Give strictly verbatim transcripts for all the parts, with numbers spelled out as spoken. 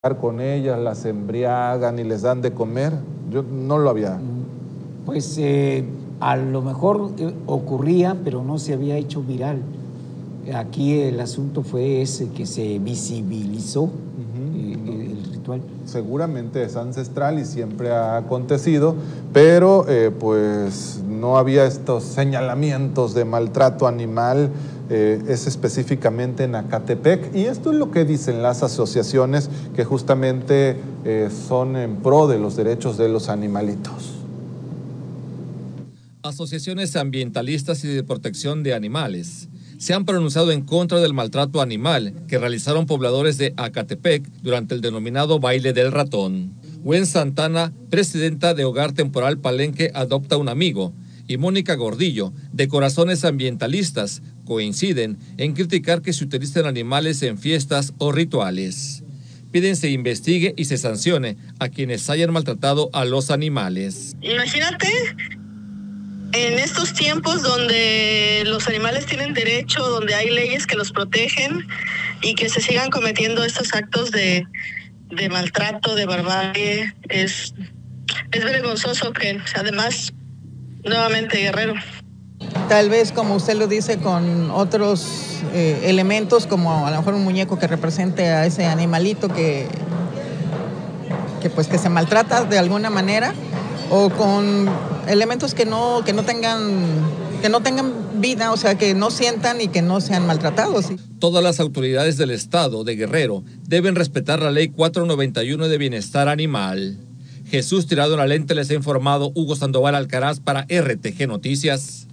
con ellas, las embriagan y les dan de comer. Yo no lo había. Pues eh, a lo mejor eh, ocurría, pero no se había hecho viral. Aquí el asunto fue ese, que se visibilizó uh-huh. eh, el ritual. Seguramente es ancestral y siempre ha acontecido, pero eh, pues no había estos señalamientos de maltrato animal. Eh, es específicamente en Acatepec, y esto es lo que dicen las asociaciones que justamente eh, son en pro de los derechos de los animalitos. Asociaciones ambientalistas y de protección de animales se han pronunciado en contra del maltrato animal que realizaron pobladores de Acatepec durante el denominado baile del ratón. Gwen Santana, presidenta de Hogar Temporal Palenque Adopta un Amigo, y Mónica Gordillo, de Corazones Ambientalistas, coinciden en criticar que se utilicen animales en fiestas o rituales. Piden se investigue y se sancione a quienes hayan maltratado a los animales. Imagínate, en estos tiempos donde los animales tienen derecho, donde hay leyes que los protegen, y que se sigan cometiendo estos actos de, de maltrato, de barbarie, es, es vergonzoso que además... Nuevamente Guerrero. Tal vez, como usted lo dice, con otros eh, elementos, como a lo mejor un muñeco que represente a ese animalito que, que, pues, que se maltrata de alguna manera, o con elementos que no, que no tengan, que no tengan vida, o sea, que no sientan y que no sean maltratados. Todas las autoridades del estado de Guerrero deben respetar la ley cuatrocientos noventa y uno de bienestar animal. Jesús Tirado en la Lente les ha informado Hugo Sandoval Alcaraz para R T G Noticias.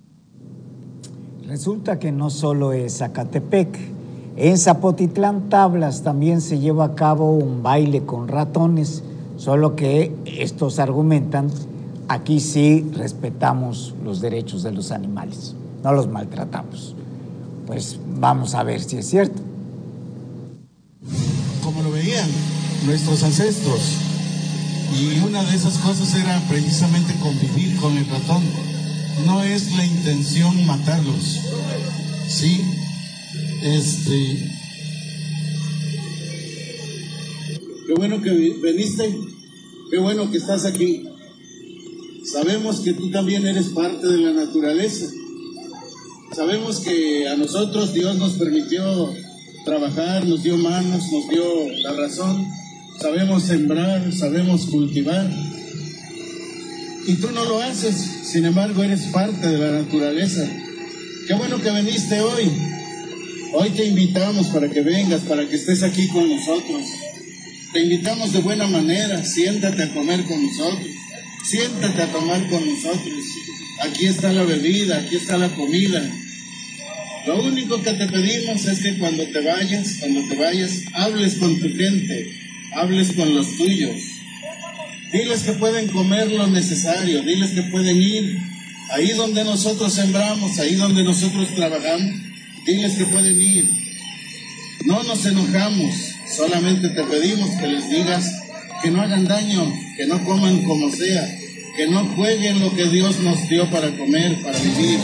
Resulta que no solo es Zacatepec, en Zapotitlán Tablas también se lleva a cabo un baile con ratones, solo que estos argumentan, aquí sí respetamos los derechos de los animales, no los maltratamos. Pues vamos a ver si es cierto. Como lo veían nuestros ancestros. Y una de esas cosas era precisamente convivir con el ratón. No es la intención matarlos, ¿sí? Este... Qué bueno que viniste, qué bueno que estás aquí. Sabemos que tú también eres parte de la naturaleza. Sabemos que a nosotros Dios nos permitió trabajar, nos dio manos, nos dio la razón. Sabemos sembrar, sabemos cultivar, y tú no lo haces, sin embargo eres parte de la naturaleza. Qué bueno que viniste hoy. Hoy te invitamos para que vengas, para que estés aquí con nosotros. Te invitamos de buena manera, siéntate a comer con nosotros, siéntate a tomar con nosotros. Aquí está la bebida, aquí está la comida. Lo único que te pedimos es que cuando te vayas, cuando te vayas, hables con tu gente. Hables con los tuyos, diles que pueden comer lo necesario, diles que pueden ir ahí donde nosotros sembramos, ahí donde nosotros trabajamos, diles que pueden ir. No nos enojamos, solamente te pedimos que les digas que no hagan daño, que no coman como sea, que no jueguen lo que Dios nos dio para comer, para vivir.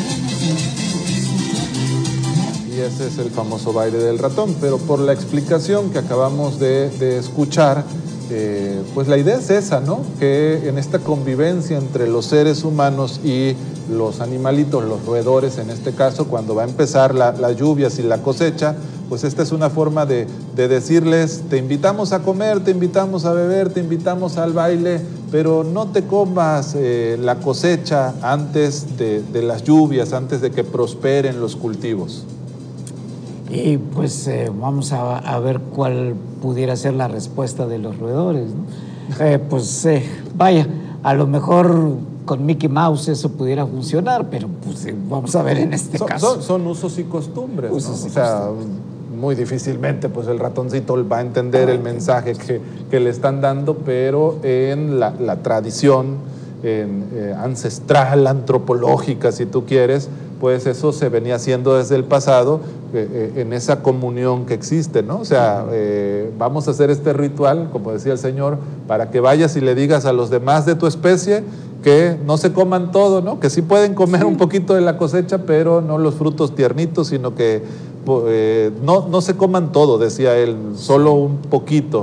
Y ese es el famoso baile del ratón, pero por la explicación que acabamos de, de escuchar, eh, pues la idea es esa, ¿no? Que en esta convivencia entre los seres humanos y los animalitos, los roedores en este caso, cuando va a empezar la, las lluvias y la cosecha, pues esta es una forma de, de decirles, te invitamos a comer, te invitamos a beber, te invitamos al baile, pero no te comas eh, la cosecha antes de, de las lluvias, antes de que prosperen los cultivos. Y pues eh, vamos a, a ver cuál pudiera ser la respuesta de los roedores, ¿no? Eh, pues eh, vaya, a lo mejor con Mickey Mouse eso pudiera funcionar, pero pues eh, vamos a ver en este son, caso. Son, son usos y costumbres, usos ¿no? y O sea, costumbres. Muy difícilmente pues el ratoncito va a entender el mensaje que, que le están dando, pero en la, la tradición en, eh, ancestral, antropológica, si tú quieres, pues eso se venía haciendo desde el pasado, eh, eh, en esa comunión que existe, ¿no? O sea, eh, vamos a hacer este ritual, como decía el Señor, para que vayas y le digas a los demás de tu especie que no se coman todo, ¿no? Que sí pueden comer sí. un poquito de la cosecha, pero no los frutos tiernitos, sino que eh, no, no se coman todo, decía él, solo un poquito.